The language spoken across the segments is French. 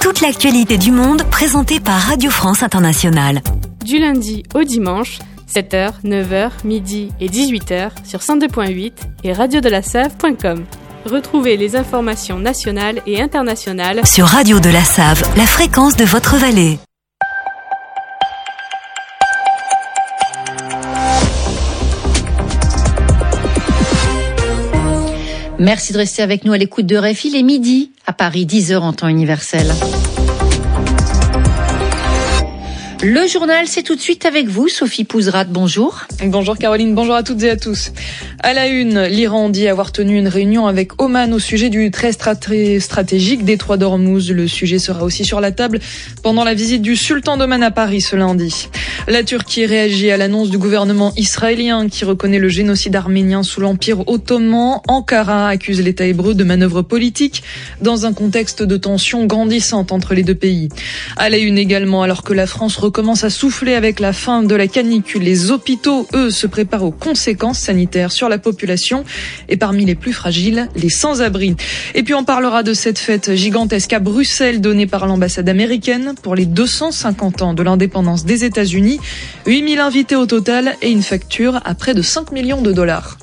toute l'actualité du monde présentée par Radio France Internationale. Du lundi au dimanche, 7h, 9h, midi et 18h sur 102.8 et radiodelasave.com. Retrouvez les informations nationales et internationales sur Radio de la Save, la fréquence de votre vallée. Merci de rester avec nous à l'écoute de RFI. Il est midi à Paris, 10h en temps universel. Le journal, c'est tout de suite avec vous, Sophie Pouzrat. Bonjour. Bonjour Caroline, bonjour à toutes et à tous. À la une, l'Iran dit avoir tenu une réunion avec Oman au sujet du très stratégique détroit d'Ormuz. Le sujet sera aussi sur la table pendant la visite du sultan d'Oman à Paris ce lundi. La Turquie réagit à l'annonce du gouvernement israélien qui reconnaît le génocide arménien sous l'Empire ottoman. Ankara accuse l'État hébreu de manœuvres politiques dans un contexte de tensions grandissantes entre les deux pays. À la une également, alors que la France recommence à souffler avec la fin de la canicule, les hôpitaux, eux, se préparent aux conséquences sanitaires sur la population et parmi les plus fragiles, les sans-abri. Et puis on parlera de cette fête gigantesque à Bruxelles donnée par l'ambassade américaine pour les 250 ans de l'indépendance des États-Unis. 8000 invités au total et une facture à près de 5 millions de dollars.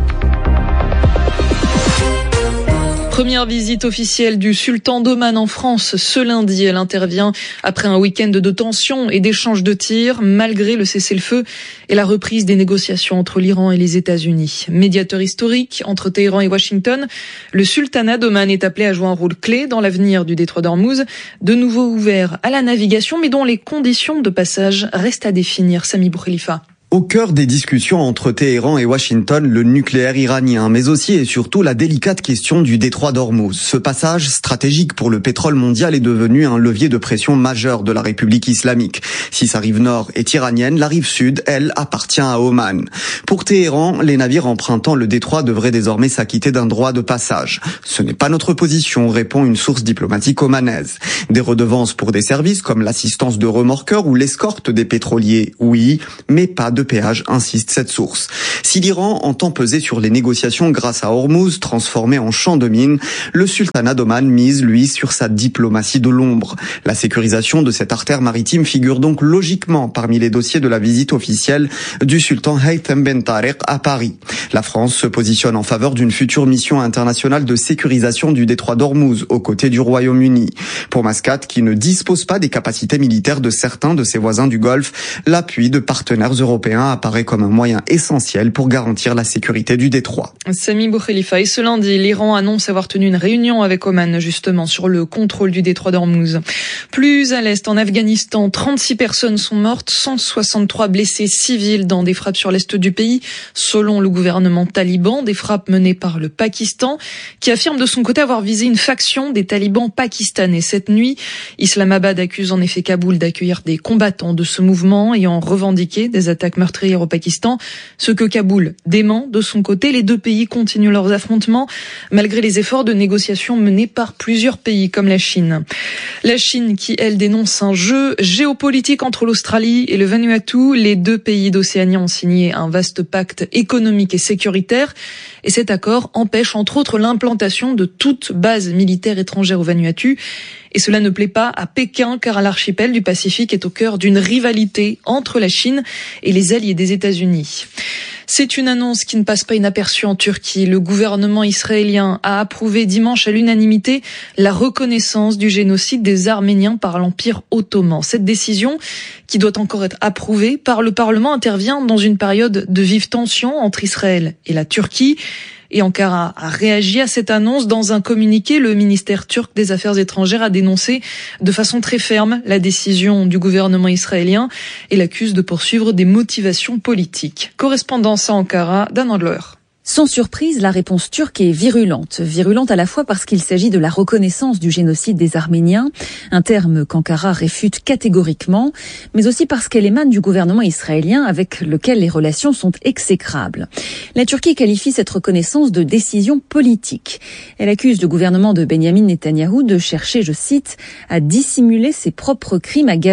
Première visite officielle du sultan d'Oman en France ce lundi. Elle intervient après un week-end de tensions et d'échanges de tirs, malgré le cessez-le-feu et la reprise des négociations entre l'Iran et les États-Unis. Médiateur historique entre Téhéran et Washington, le sultanat d'Oman est appelé à jouer un rôle clé dans l'avenir du détroit d'Ormuz, de nouveau ouvert à la navigation, mais dont les conditions de passage restent à définir. Sami Boukhelifa. Au cœur des discussions entre Téhéran et Washington, le nucléaire iranien, mais aussi et surtout la délicate question du détroit d'Ormuz. Ce passage stratégique pour le pétrole mondial est devenu un levier de pression majeur de la République islamique. Si sa rive nord est iranienne, la rive sud, elle, appartient à Oman. Pour Téhéran, les navires empruntant le détroit devraient désormais s'acquitter d'un droit de passage. Ce n'est pas notre position, répond une source diplomatique omanaise. Des redevances pour des services comme l'assistance de remorqueurs ou l'escorte des pétroliers, oui, mais pas de péage, insiste cette source. Si l'Iran entend peser sur les négociations grâce à Ormuz, transformé en champ de mines, le sultanat d'Oman mise, lui, sur sa diplomatie de l'ombre. La sécurisation de cette artère maritime figure donc logiquement parmi les dossiers de la visite officielle du sultan Haytham Ben Tariq à Paris. La France se positionne en faveur d'une future mission internationale de sécurisation du détroit d'Ormuz aux côtés du Royaume-Uni. Pour Mascate, qui ne dispose pas des capacités militaires de certains de ses voisins du Golfe, l'appui de partenaires européens apparaît comme un moyen essentiel pour garantir la sécurité du détroit. Sami Boukhelifa. Et ce lundi, l'Iran annonce avoir tenu une réunion avec Oman justement sur le contrôle du détroit d'Ormuz. Plus à l'est, en Afghanistan, 36 personnes sont mortes, 163 blessés civils dans des frappes sur l'est du pays, selon le gouvernement taliban, des frappes menées par le Pakistan, qui affirme de son côté avoir visé une faction des talibans pakistanais. Cette nuit, Islamabad accuse en effet Kaboul d'accueillir des combattants de ce mouvement ayant revendiqué des attaques meurtrières au Pakistan, ce que Kaboul dément de son côté. Les deux pays continuent leurs affrontements malgré les efforts de négociation menés par plusieurs pays comme la Chine. La Chine qui, elle, dénonce un jeu géopolitique entre l'Australie et le Vanuatu. Les deux pays d'Océanie ont signé un vaste pacte économique et sécuritaire et cet accord empêche entre autres l'implantation de toute base militaire étrangère au Vanuatu. Et cela ne plaît pas à Pékin car l'archipel du Pacifique est au cœur d'une rivalité entre la Chine et les alliés des États-Unis. C'est une annonce qui ne passe pas inaperçue en Turquie. Le gouvernement israélien a approuvé dimanche à l'unanimité la reconnaissance du génocide des Arméniens par l'Empire ottoman. Cette décision, qui doit encore être approuvée par le Parlement, intervient dans une période de vive tension entre Israël et la Turquie. Et Ankara a réagi à cette annonce. Dans un communiqué, le ministère turc des Affaires étrangères a dénoncé de façon très ferme la décision du gouvernement israélien et l'accuse de poursuivre des motivations politiques. Correspondance à Ankara, Dan Handler. Sans surprise, la réponse turque est virulente. Virulente à la fois parce qu'il s'agit de la reconnaissance du génocide des Arméniens, un terme qu'Ankara réfute catégoriquement, mais aussi parce qu'elle émane du gouvernement israélien avec lequel les relations sont exécrables. La Turquie qualifie cette reconnaissance de décision politique. Elle accuse le gouvernement de Benyamin Netanyahou de chercher, je cite, à dissimuler ses propres crimes à Gaza.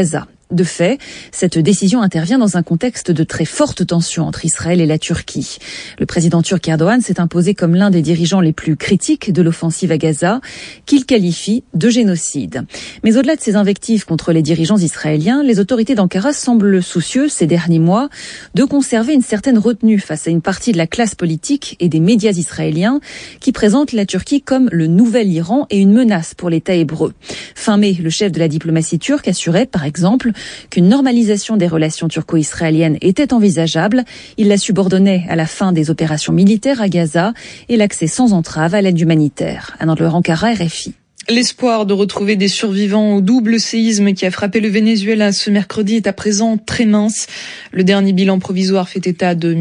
De fait, cette décision intervient dans un contexte de très forte tension entre Israël et la Turquie. Le président turc Erdogan s'est imposé comme l'un des dirigeants les plus critiques de l'offensive à Gaza, qu'il qualifie de génocide. Mais au-delà de ces invectives contre les dirigeants israéliens, les autorités d'Ankara semblent soucieuses ces derniers mois de conserver une certaine retenue face à une partie de la classe politique et des médias israéliens qui présentent la Turquie comme le nouvel Iran et une menace pour l'État hébreu. Fin mai, le chef de la diplomatie turque assurait, par exemple, qu'une normalisation des relations turco-israéliennes était envisageable. Il la subordonnait à la fin des opérations militaires à Gaza et l'accès sans entrave à l'aide humanitaire. Anne-Laure Ankara, RFI. L'espoir de retrouver des survivants au double séisme qui a frappé le Venezuela ce mercredi est à présent très mince. Le dernier bilan provisoire fait état de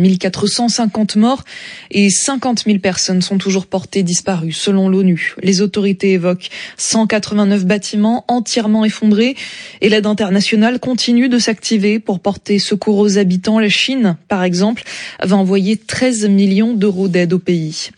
1450 morts et 50 000 personnes sont toujours portées disparues selon l'ONU. Les autorités évoquent 189 bâtiments entièrement effondrés et l'aide internationale continue de s'activer pour porter secours aux habitants. La Chine, par exemple, va envoyer 13 millions d'euros d'aide au pays.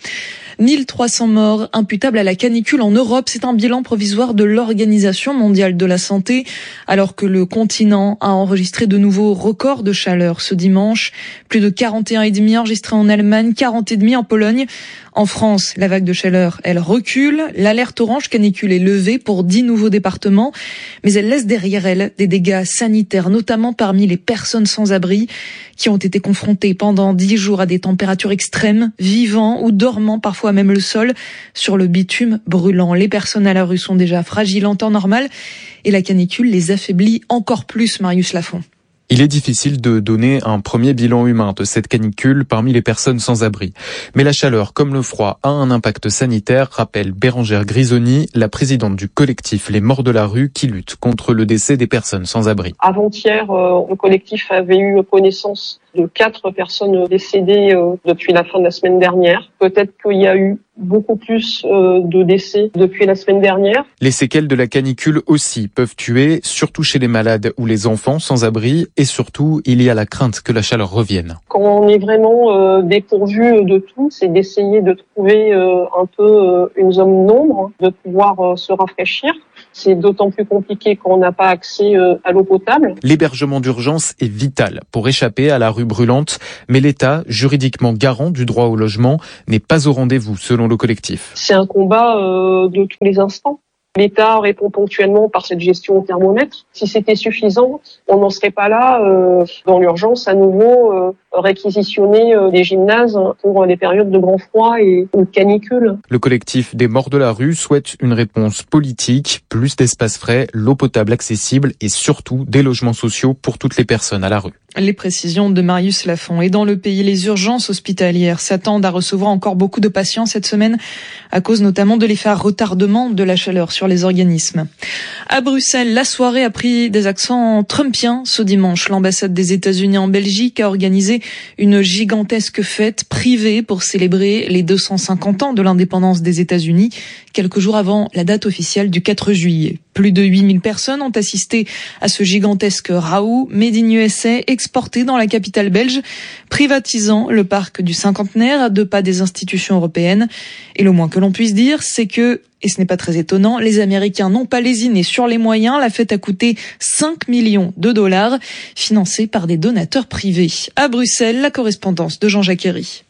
1300 morts imputables à la canicule en Europe. C'est un bilan provisoire de l'Organisation mondiale de la santé, alors que le continent a enregistré de nouveaux records de chaleur ce dimanche. Plus de 41,5 enregistrés en Allemagne, 40,5 en Pologne. En France, la vague de chaleur, elle recule. L'alerte orange canicule est levée pour 10 nouveaux départements, mais elle laisse derrière elle des dégâts sanitaires, notamment parmi les personnes sans abri qui ont été confrontées pendant 10 jours à des températures extrêmes, vivant ou dormant parfois même le sol sur le bitume brûlant. Les personnes à la rue sont déjà fragiles en temps normal et la canicule les affaiblit encore plus, Marius Lafont. Il est difficile de donner un premier bilan humain de cette canicule parmi les personnes sans abri. Mais la chaleur, comme le froid, a un impact sanitaire, rappelle Bérangère Grisoni, la présidente du collectif Les Morts de la Rue, qui lutte contre le décès des personnes sans abri. Avant-hier, le collectif avait eu connaissance de 4 personnes décédées depuis la fin de la semaine dernière. Peut-être qu'il y a eu beaucoup plus de décès depuis la semaine dernière. Les séquelles de la canicule aussi peuvent tuer, surtout chez les malades ou les enfants sans abri. Et surtout, il y a la crainte que la chaleur revienne. Quand on est vraiment dépourvu de tout, c'est d'essayer de trouver un peu une zone d'ombre, de pouvoir se rafraîchir. C'est d'autant plus compliqué quand on n'a pas accès à l'eau potable. L'hébergement d'urgence est vital pour échapper à la rue brûlante, mais l'État, juridiquement garant du droit au logement, n'est pas au rendez-vous selon le collectif. C'est un combat de tous les instants. L'État répond ponctuellement par cette gestion au thermomètre. Si c'était suffisant, on n'en serait pas là dans l'urgence à nouveau réquisitionner des gymnases pour les périodes de grand froid et de canicule. Le collectif des Morts de la Rue souhaite une réponse politique, plus d'espaces frais, l'eau potable accessible et surtout des logements sociaux pour toutes les personnes à la rue. Les précisions de Marius Lafont. Et dans le pays, les urgences hospitalières s'attendent à recevoir encore beaucoup de patients cette semaine, à cause notamment de l'effet à retardement de la chaleur sur les organismes. À Bruxelles, la soirée a pris des accents trumpiens ce dimanche. L'ambassade des États-Unis en Belgique a organisé une gigantesque fête privée pour célébrer les 250 ans de l'indépendance des États-Unis, quelques jours avant la date officielle du 4 juillet. Plus de 8000 personnes ont assisté à ce gigantesque raout Made in USA exporté dans la capitale belge, privatisant le parc du cinquantenaire à 2 pas des institutions européennes. Et le moins que l'on puisse dire, c'est que, et ce n'est pas très étonnant, les Américains n'ont pas lésiné sur les moyens. La fête a coûté 5 millions de dollars, financée par des donateurs privés. À Bruxelles, la correspondance de Jean-Jacques Herry.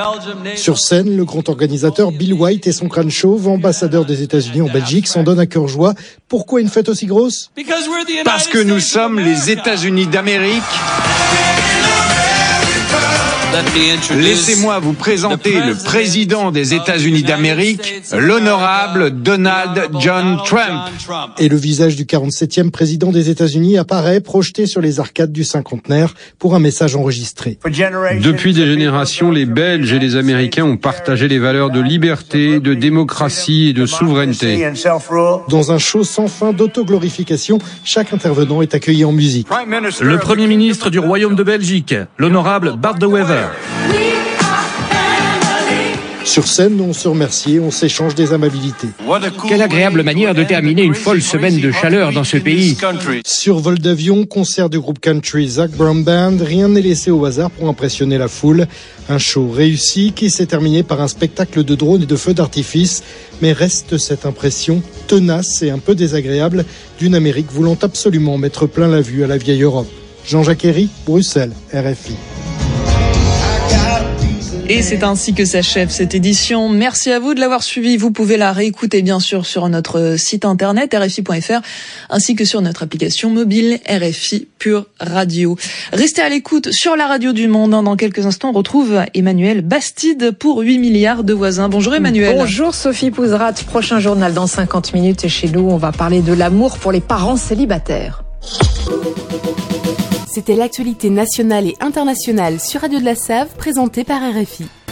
Sur scène, le grand organisateur Bill White et son crâne chauve, ambassadeur des États-Unis en Belgique, s'en donnent à cœur joie. Pourquoi une fête aussi grosse ? Parce que nous sommes les États-Unis d'Amérique. Laissez-moi vous présenter le président des États-Unis d'Amérique, l'honorable Donald John Trump. Et le visage du 47e président des États-Unis apparaît projeté sur les arcades du cinquantenaire pour un message enregistré. Depuis des générations, les Belges et les Américains ont partagé les valeurs de liberté, de démocratie et de souveraineté. Dans un show sans fin d'autoglorification, chaque intervenant est accueilli en musique. Le Premier ministre du Royaume de Belgique, l'honorable Bart de Wever. Sur scène, on se remercie et on s'échange des amabilités. Quelle agréable manière de terminer une folle semaine de chaleur dans ce pays. Sur vol d'avion, concert du groupe country Zac Brown Band, rien n'est laissé au hasard pour impressionner la foule. Un show réussi qui s'est terminé par un spectacle de drones et de feux d'artifice. Mais reste cette impression tenace et un peu désagréable d'une Amérique voulant absolument mettre plein la vue à la vieille Europe. Jean-Jacques Herry, Bruxelles, RFI. Et c'est ainsi que s'achève cette édition. Merci à vous de l'avoir suivi. Vous pouvez la réécouter bien sûr sur notre site internet rfi.fr ainsi que sur notre application mobile RFI Pure Radio. Restez à l'écoute sur la radio du monde. Dans quelques instants, on retrouve Emmanuel Bastide pour 8 milliards de voisins. Bonjour Emmanuel. Bonjour Sophie Pouzrat. Prochain journal dans 50 minutes. Et chez nous, on va parler de l'amour pour les parents célibataires. C'était l'actualité nationale et internationale sur Radio de la Save, présentée par RFI.